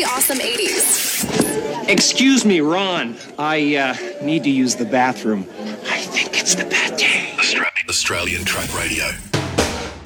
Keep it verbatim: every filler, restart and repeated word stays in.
the awesome eighties. Excuse me, Ron. I uh, need to use the bathroom. I think it's the bad day. Australian Truck Radio.